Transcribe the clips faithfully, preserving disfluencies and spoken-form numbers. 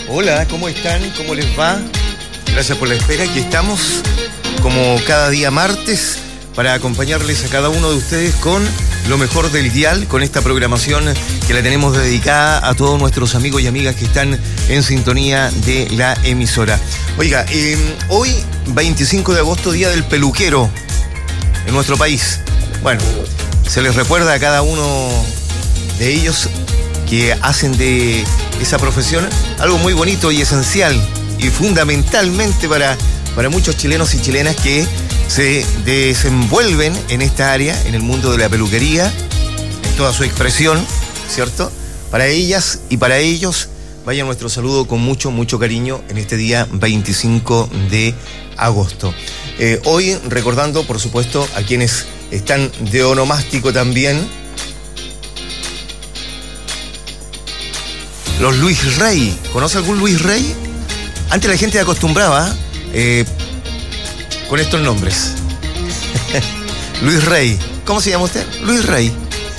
Hola, ¿cómo están? ¿Cómo les va? Gracias por la espera. Aquí estamos, como cada día martes, para acompañarles a cada uno de ustedes con lo mejor del dial, con esta programación que la tenemos dedicada a todos nuestros amigos y amigas que están en sintonía de la emisora. Oiga, eh, hoy, veinticinco de agosto, Día del Peluquero en nuestro país. Bueno, se les recuerda a cada uno de ellos que hacen de esa profesión algo muy bonito y esencial y fundamentalmente para, para muchos chilenos y chilenas que se desenvuelven en esta área, en el mundo de la peluquería, en toda su expresión, ¿cierto? Para ellas y para ellos, vaya nuestro saludo con mucho, mucho cariño en este día veinticinco de agosto. Eh, hoy recordando, por supuesto, a quienes están de onomástico también, los Luis Rey. ¿Conoce algún Luis Rey? Antes la gente acostumbraba eh, con estos nombres. Luis Rey. ¿Cómo se llama usted? Luis Rey.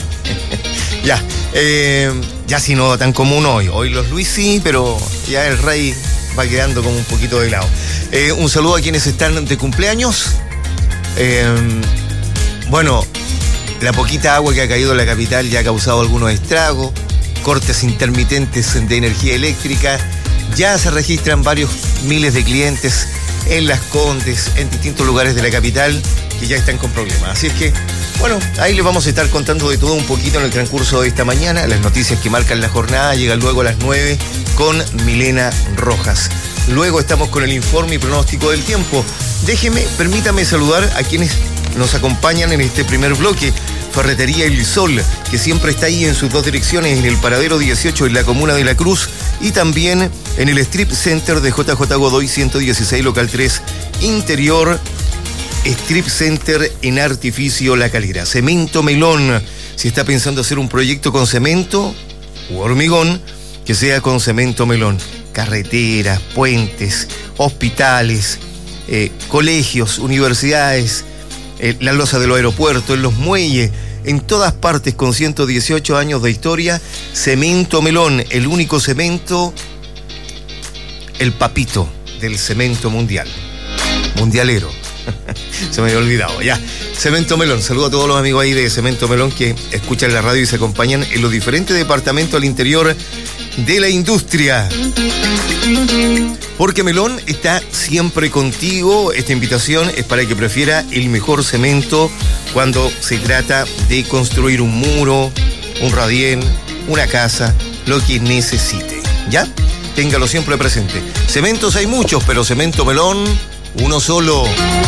Ya. Eh, ya si no tan común hoy. Hoy los Luis sí, pero ya el Rey va quedando como un poquito de lado. Eh, un saludo a quienes están de cumpleaños. Eh, bueno, la poquita agua que ha caído en la capital ya ha causado algunos estragos. Cortes intermitentes de energía eléctrica. Ya se registran varios miles de clientes en Las Condes, en distintos lugares de la capital, que ya están con problemas. Así es que, bueno, ahí les vamos a estar contando de todo un poquito en el transcurso de esta mañana. Las noticias que marcan la jornada llegan luego a las nueve con Milena Rojas. Luego estamos con el informe y pronóstico del tiempo. Déjeme, permítame saludar a quienes nos acompañan en este primer bloque. Ferretería El Sol, que siempre está ahí en sus dos direcciones, en el Paradero dieciocho en la comuna de La Cruz y también en el Strip Center de J J Godoy ciento dieciséis, local tres, interior, Strip Center en Artificio La Calera. Cemento Melón, si está pensando hacer un proyecto con cemento u hormigón, que sea con Cemento Melón. Carreteras, puentes, hospitales, eh, colegios, universidades, eh, la losa de los aeropuertos, en los muelles, en todas partes con ciento dieciocho años de historia. Cemento Melón, el único cemento, el papito del cemento mundial. Mundialero. Se me había olvidado, ya. Cemento Melón, saludo a todos los amigos ahí de Cemento Melón que escuchan la radio y se acompañan en los diferentes departamentos al interior de la industria. Porque Melón está siempre contigo. Esta invitación es para que prefiera el mejor cemento cuando se trata de construir un muro, un radién, una casa, lo que necesite, ¿ya? Téngalo siempre presente. Cementos hay muchos, pero Cemento Melón, uno solo.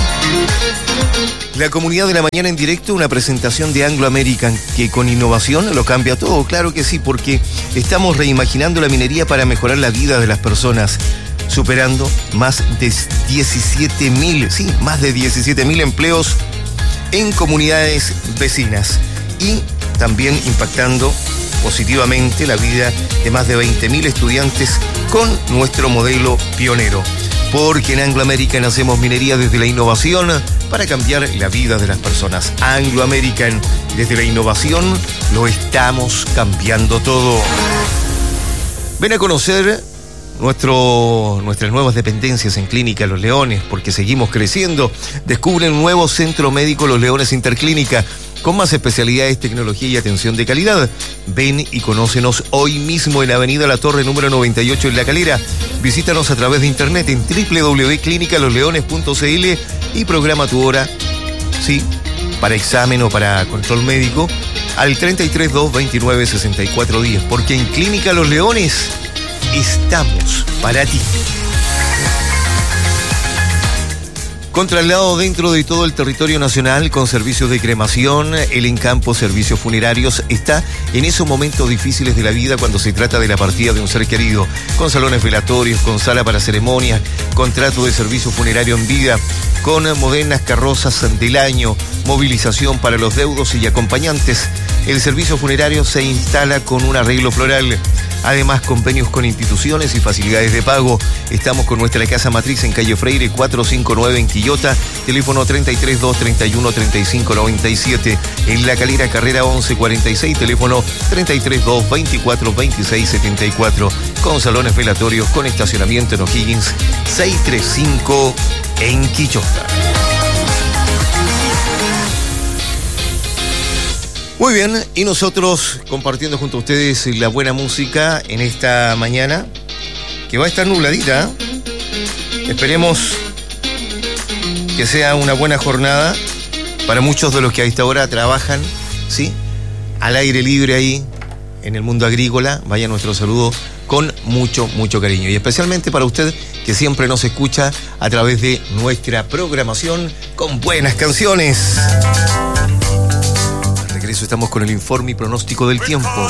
La comunidad de la mañana en directo, una presentación de Anglo American que con innovación lo cambia todo. Claro que sí, porque estamos reimaginando la minería para mejorar la vida de las personas, superando más de diecisiete mil, sí, más de diecisiete mil empleos en comunidades vecinas y también impactando positivamente la vida de más de veinte mil estudiantes con nuestro modelo pionero. Porque en Anglo American hacemos minería desde la innovación para cambiar la vida de las personas. Anglo American, desde la innovación, lo estamos cambiando todo. Ven a conocer nuestro, nuestras nuevas dependencias en Clínica Los Leones, porque seguimos creciendo. Descubre un nuevo centro médico Los Leones Interclínica, con más especialidades, tecnología y atención de calidad. Ven y conócenos hoy mismo en Avenida La Torre número noventa y ocho en La Calera. Visítanos a través de internet en doble u doble u doble u punto clínica los leones punto c l y programa tu hora, sí, para examen o para control médico al treinta y tres, dos, veintinueve, sesenta y cuatro diez, porque en Clínica Los Leones estamos para ti. Con traslado dentro de todo el territorio nacional, con servicios de cremación, el Encampo Servicios Funerarios está en esos momentos difíciles de la vida cuando se trata de la partida de un ser querido, con salones velatorios, con sala para ceremonias, contrato de servicio funerario en vida, con modernas carrozas del año, movilización para los deudos y acompañantes. El servicio funerario se instala con un arreglo floral. Además, convenios con instituciones y facilidades de pago. Estamos con nuestra casa matriz en calle Freire cuatrocientos cincuenta y nueve en Quillota, teléfono treinta y tres, dos treinta y uno, treinta y cinco noventa y siete. En La Calera, carrera once cuarenta y seis, teléfono treinta y tres, dos veinticuatro, veintiséis setenta y cuatro. Con salones velatorios, con estacionamiento en O'Higgins, seiscientos treinta y cinco en Quillota. Muy bien, y nosotros compartiendo junto a ustedes la buena música en esta mañana, que va a estar nubladita. Esperemos que sea una buena jornada para muchos de los que a esta hora trabajan, ¿sí? Al aire libre ahí, en el mundo agrícola. Vaya nuestro saludo con mucho, mucho cariño. Y especialmente para usted, que siempre nos escucha a través de nuestra programación con buenas canciones. Estamos con el informe y pronóstico del tiempo.